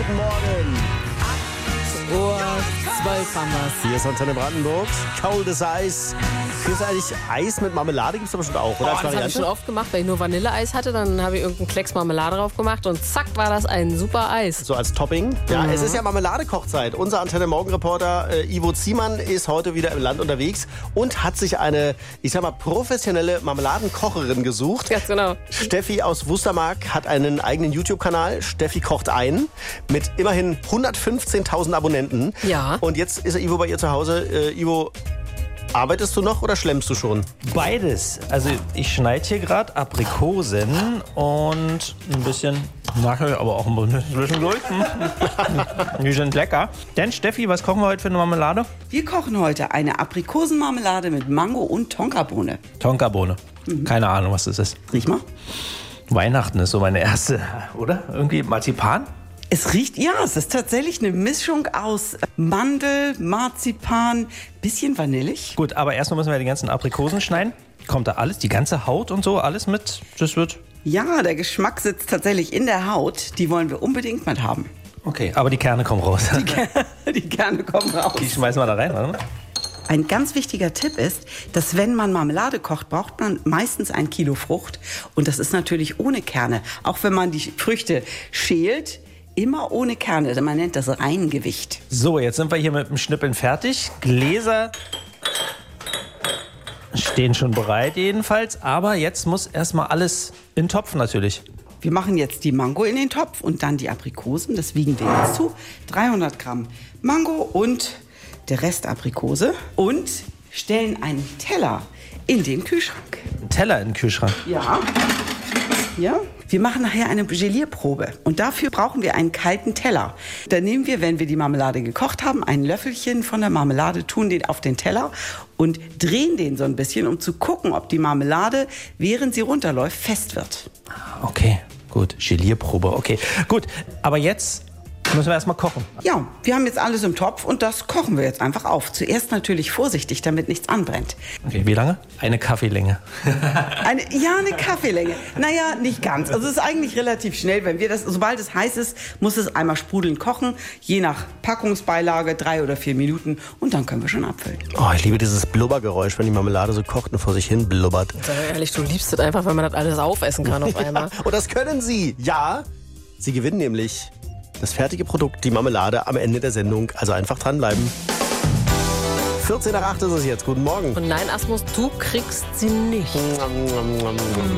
guten Morgen. 8:12 haben wir's. Hier ist Antenne Brandenburg. Kaltes Eis. Ist eigentlich Eis mit Marmelade? Gibt es aber bestimmt auch, oder? Das habe ich schon oft gemacht, weil ich nur Vanilleeis hatte. Dann habe ich irgendeinen Klecks Marmelade drauf gemacht und zack war das ein super Eis. So als Topping. Ja, es ist ja Marmeladekochzeit. Unser Antenne Morgenreporter Ivo Ziemann ist heute wieder im Land unterwegs und hat sich eine, ich sag mal, professionelle Marmeladenkocherin gesucht. Ganz genau. Steffi aus Wustermark hat einen eigenen YouTube-Kanal. Steffi kocht ein mit immerhin 115.000 Abonnenten. Ja. Und jetzt ist Ivo bei ihr zu Hause. Ivo, arbeitest du noch oder schlemmst du schon? Beides. Also ich schneide hier gerade Aprikosen und ein bisschen Nachher, aber auch ein bisschen zwischendurch. Die sind lecker. Denn Steffi, was kochen wir heute für eine Marmelade? Wir kochen heute eine Aprikosenmarmelade mit Mango und Tonkabohne. Tonkabohne. Keine Ahnung, was das ist. Riech mal. Weihnachten ist so meine erste, oder? Irgendwie Marzipan? Es riecht, ja, es ist tatsächlich eine Mischung aus Mandel, Marzipan, bisschen vanillig. Gut, aber erstmal müssen wir die ganzen Aprikosen schneiden. Kommt da alles, die ganze Haut und so, alles mit? Das wird... Ja, der Geschmack sitzt tatsächlich in der Haut. Die wollen wir unbedingt mal haben. Okay, aber die Kerne kommen raus. Die Kerne kommen raus. Die schmeißen wir da rein, oder? Ein ganz wichtiger Tipp ist, dass wenn man Marmelade kocht, braucht man meistens 1 Kilo Frucht. Und das ist natürlich ohne Kerne. Auch wenn man die Früchte schält, immer ohne Kerne. Man nennt das Reingewicht. So, jetzt sind wir hier mit dem Schnippeln fertig. Gläser stehen schon bereit jedenfalls. Aber jetzt muss erstmal alles in den Topf natürlich. Wir machen jetzt die Mango in den Topf und dann die Aprikosen. Das wiegen wir jetzt zu. 300 Gramm Mango und der Rest Aprikose. Und stellen einen Teller in den Kühlschrank. Ein Teller in den Kühlschrank. Ja. Ja. Wir machen nachher eine Gelierprobe und dafür brauchen wir einen kalten Teller. Da nehmen wir, wenn wir die Marmelade gekocht haben, ein Löffelchen von der Marmelade, tun den auf den Teller und drehen den so ein bisschen, um zu gucken, ob die Marmelade, während sie runterläuft, fest wird. Okay, gut. Gelierprobe, okay. Gut, aber jetzt müssen wir erstmal kochen. Ja, wir haben jetzt alles im Topf und das kochen wir jetzt einfach auf. Zuerst natürlich vorsichtig, damit nichts anbrennt. Okay, wie lange? Eine Kaffeelänge. Eine Kaffeelänge. Naja, nicht ganz. Also es ist eigentlich relativ schnell. Wenn wir das, sobald es heiß ist, muss es einmal sprudeln kochen. Je nach Packungsbeilage 3 oder 4 Minuten und dann können wir schon abfüllen. Oh, ich liebe dieses Blubbergeräusch, wenn die Marmelade so kocht und vor sich hin blubbert. Sag ehrlich, du liebst es einfach, wenn man das alles aufessen kann auf einmal. Und das können Sie. Ja, Sie gewinnen nämlich das fertige Produkt, die Marmelade, am Ende der Sendung. Also einfach dranbleiben. 14 nach 8 ist es jetzt. Guten Morgen. Und nein, Asmus, du kriegst sie nicht.